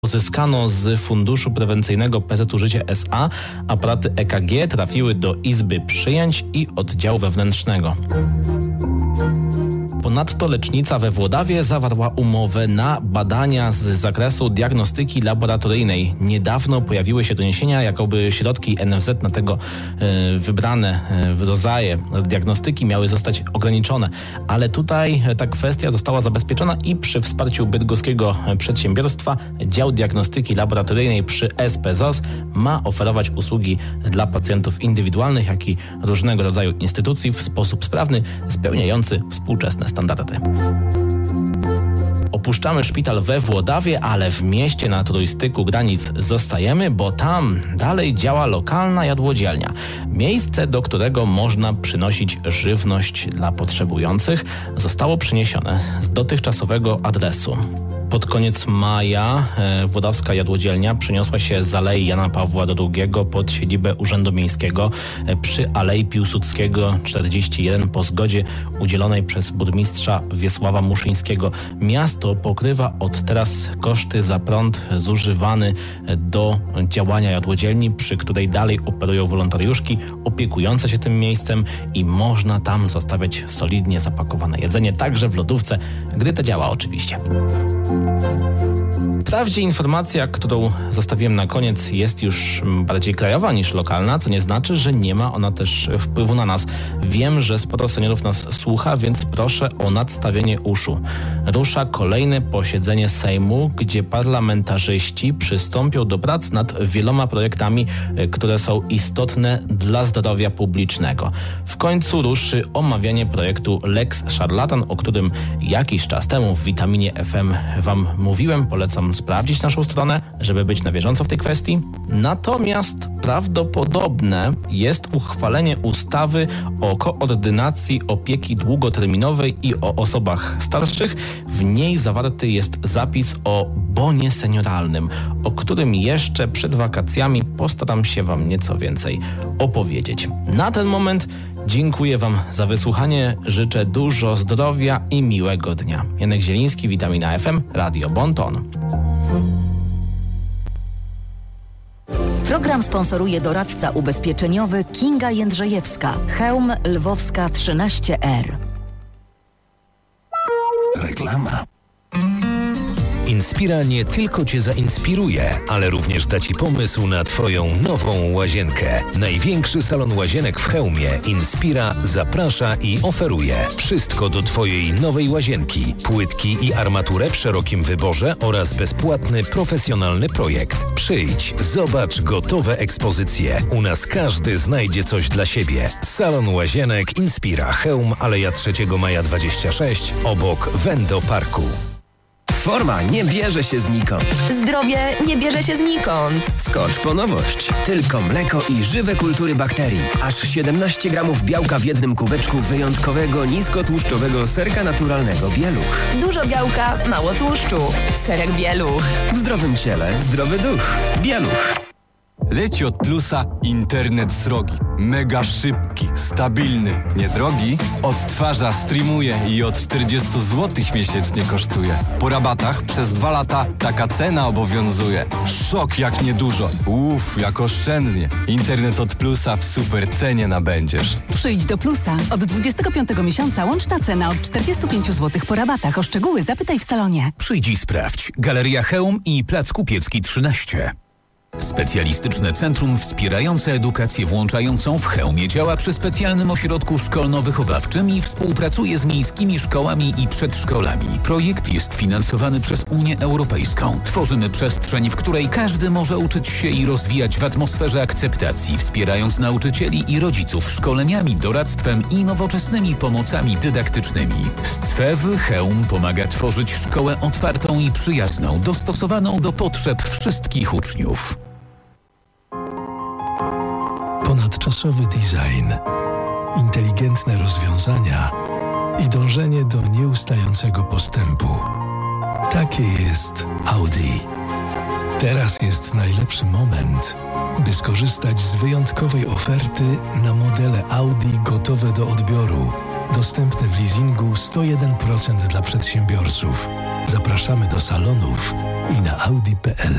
Pozyskano z Funduszu Prewencyjnego PZU Życie S.A. aparaty EKG trafiły do Izby Przyjęć i Oddziału Wewnętrznego. Ponadto lecznica we Włodawie zawarła umowę na badania z zakresu diagnostyki laboratoryjnej. Niedawno pojawiły się doniesienia, jakoby środki NFZ na tego wybrane rodzaje diagnostyki miały zostać ograniczone. Ale tutaj ta kwestia została zabezpieczona i przy wsparciu bydgoskiego przedsiębiorstwa dział diagnostyki laboratoryjnej przy SPZOZ ma oferować usługi dla pacjentów indywidualnych, jak i różnego rodzaju instytucji w sposób sprawny, spełniający współczesne standardy. Opuszczamy szpital we Włodawie, ale w mieście na trójstyku granic zostajemy, bo tam dalej działa lokalna jadłodzielnia. Miejsce, do którego można przynosić żywność dla potrzebujących, zostało przeniesione z dotychczasowego adresu. Pod koniec maja włodawska jadłodzielnia przeniosła się z Alei Jana Pawła II pod siedzibę Urzędu Miejskiego przy Alei Piłsudskiego 41 po zgodzie udzielonej przez burmistrza Wiesława Muszyńskiego. Miasto pokrywa od teraz koszty za prąd zużywany do działania jadłodzielni, przy której dalej operują wolontariuszki opiekujące się tym miejscem i można tam zostawiać solidnie zapakowane jedzenie, także w lodówce, gdy to działa oczywiście. Wprawdzie informacja, którą zostawiłem na koniec, jest już bardziej krajowa niż lokalna, co nie znaczy, że nie ma ona też wpływu na nas. Wiem, że sporo seniorów nas słucha, więc proszę o nadstawienie uszu. Rusza kolejne posiedzenie Sejmu, gdzie parlamentarzyści przystąpią do prac nad wieloma projektami, które są istotne dla zdrowia publicznego. W końcu ruszy omawianie projektu Lex Szarlatan, o którym jakiś czas temu w Witaminie FM Wam mówiłem. Polecam sprawdzić naszą stronę, żeby być na bieżąco w tej kwestii. Natomiast prawdopodobne jest uchwalenie ustawy o koordynacji opieki długoterminowej i o osobach starszych. W niej zawarty jest zapis o bonie senioralnym, o którym jeszcze przed wakacjami postaram się Wam nieco więcej opowiedzieć. Na ten moment dziękuję Wam za wysłuchanie, życzę dużo zdrowia i miłego dnia. Janek Zieliński, Witamina FM, Radio Bon Ton. Program sponsoruje doradca ubezpieczeniowy Kinga Jędrzejewska, Chełm Lwowska 13R. Reklama. Inspira nie tylko Cię zainspiruje, ale również da Ci pomysł na Twoją nową łazienkę. Największy salon łazienek w Chełmie Inspira zaprasza i oferuje wszystko do Twojej nowej łazienki. Płytki i armaturę w szerokim wyborze oraz bezpłatny, profesjonalny projekt. Przyjdź, zobacz gotowe ekspozycje. U nas każdy znajdzie coś dla siebie. Salon łazienek Inspira Chełm, Aleja 3 Maja 26, obok Wendo Parku. Forma nie bierze się znikąd. Zdrowie nie bierze się znikąd. Skocz po nowość. Tylko mleko i żywe kultury bakterii. Aż 17 gramów białka w jednym kubeczku wyjątkowego, niskotłuszczowego serka naturalnego Bieluch. Dużo białka, mało tłuszczu. Serek Bieluch. W zdrowym ciele zdrowy duch. Bieluch. Leci od Plusa internet srogi. Mega szybki, stabilny, niedrogi. Odtwarza, streamuje i od 40 zł miesięcznie kosztuje. Po rabatach przez 2 lata taka cena obowiązuje. Szok jak niedużo. Jak oszczędnie. Internet od Plusa w super cenie nabędziesz. Przyjdź do Plusa. Od 25 miesiąca łączna cena od 45 zł po rabatach. O szczegóły zapytaj w salonie. Przyjdź i sprawdź. Galeria Chełm i Plac Kupiecki 13. Specjalistyczne centrum wspierające edukację włączającą w Chełmie działa przy specjalnym ośrodku szkolno-wychowawczym i współpracuje z miejskimi szkołami i przedszkolami. Projekt jest finansowany przez Unię Europejską. Tworzymy przestrzeń, w której każdy może uczyć się i rozwijać w atmosferze akceptacji, wspierając nauczycieli i rodziców szkoleniami, doradztwem i nowoczesnymi pomocami dydaktycznymi. Stwew Chełm pomaga tworzyć szkołę otwartą i przyjazną, dostosowaną do potrzeb wszystkich uczniów. Ponadczasowy design, inteligentne rozwiązania i dążenie do nieustającego postępu. Takie jest Audi. Teraz jest najlepszy moment, by skorzystać z wyjątkowej oferty na modele Audi gotowe do odbioru Dostępne w leasingu 101% dla przedsiębiorców. Zapraszamy do salonów i na audi.pl.